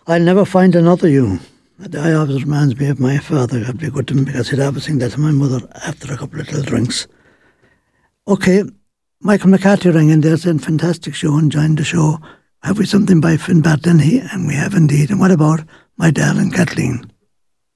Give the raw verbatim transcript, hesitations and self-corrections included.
I'll never find another you. I always reminds me of my father. God be good to him, because he'd always sing that to my mother after a couple of little drinks. Okay, Michael McCarthy rang in there saying, fantastic show, and joined the show. Have we something by Finbar Dennehy? And we have indeed. And what about My Darling Kathleen?